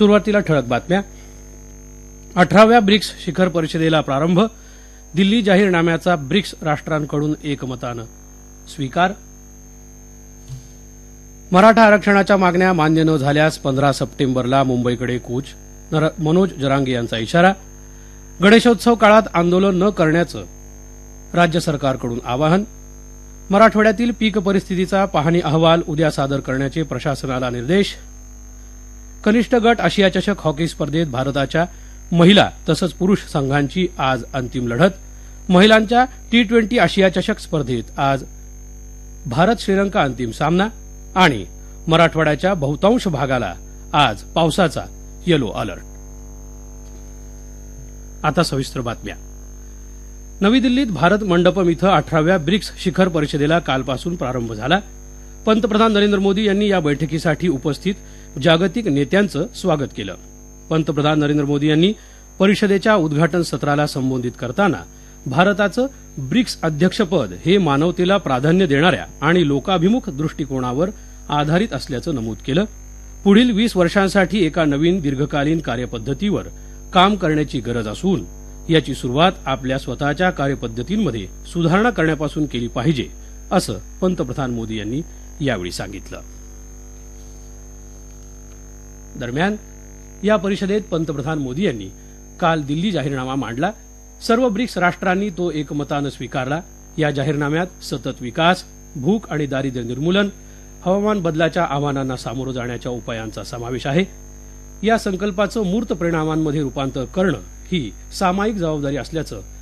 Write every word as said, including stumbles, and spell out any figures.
सुरुवातीला ठळक बातम्या. अठराव्या ब्रिक्स शिखर परिषदेला प्रारंभ. दिल्ली जाहीरनाम्याचा ब्रिक्स राष्ट्रांकडून एकमतानं स्वीकार. मराठा आरक्षणाच्या मागण्या मान्य न झाल्यास पंधरा सप्टेंबरला मुंबईकडे कूच. मनोज जरांगे यांचा इशारा. गणेशोत्सव काळात आंदोलन न करण्याचं राज्य सरकारकडून आवाहन. मराठवाड्यातील पीक परिस्थितीचा पाहणी अहवाल उद्या सादर करण्याचे प्रशासनाला निर्देश. कनिष्ठ गट आशिया चषक हॉकी स्पर्धेत भारताच्या महिला तसंच पुरुष संघांची आज अंतिम लढत. महिलांच्या टी ट्वेंटी आशिया चषक स्पर्धेत आज भारत श्रीलंका अंतिम सामना. आणि मराठवाड्याच्या बहुतांश भागाला आज पावसाचा येलो अलर्ट. आता सविस्तर बातम्या. नवी दिल्लीत भारत मंडपम इथं अठराव्या ब्रिक्स शिखर परिषदेला कालपासून प्रारंभ झाला. पंतप्रधान नरेंद्र मोदी यांनी या बैठकीसाठी उपस्थित जागतिक नेत्यांचं स्वागत केलं. पंतप्रधान नरेंद्र मोदी यांनी परिषदेच्या उद्घाटन सत्राला संबोधित करताना भारताचं ब्रिक्स अध्यक्षपद हे मानवतेला प्राधान्य देणाऱ्या आणि लोकाभिमुख दृष्टिकोनावर आधारित असल्याचं नमूद केलं. पुढील वीस वर्षांसाठी एका नवीन दीर्घकालीन कार्यपद्धतीवर काम करण्याची गरज असून याची सुरुवात आपल्या स्वतःच्या कार्यपद्धतींमध्ये सुधारणा करण्यापासून केली पाहिजे असं पंतप्रधान मोदी यांनी यावेळी सांगितलं. दरम्यान या परिषदेत पंतप्रधान मोदी यांनी काल दिल्ली जाहीरनामा मांडला. सर्व ब्रिक्स राष्ट्रांनी तो एकमतानं स्वीकारला. या जाहीरनाम्यात सतत विकास, भूक आणि दारिद्र्य निर्मूलन, हवामान बदलाच्या आव्हानांना सामोरं जाण्याच्या उपायांचा समावेश आहे. या संकल्पाचं मूर्त परिणामांमध्ये रूपांतर करणं ही सामायिक जबाबदारी असल्याचं